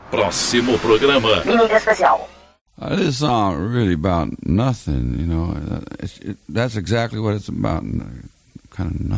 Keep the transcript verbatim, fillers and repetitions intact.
Próximo programa. Mímica especial. Uh, this song really about nothing, you know. It's, it, that's exactly what it's about, kind of nothing.